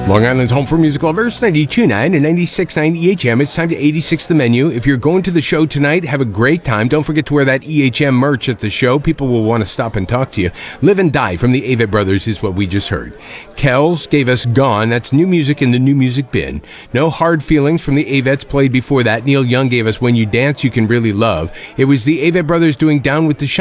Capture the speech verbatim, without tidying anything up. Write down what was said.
Long Island's home for music lovers, ninety-two point nine and ninety-six point nine E H M. It's time to eighty-six the menu. If you're going to the show tonight, have a great time. Don't forget to wear that E H M merch at the show. People will want to stop and talk to you. Live and Die from the Avett Brothers is what we just heard. Kells gave us Gone. That's new music in the new music bin. No Hard Feelings from the Avetts played before that. Neil Young gave us When You Dance You Can Really Love. It was the Avett Brothers doing Down with the Shine.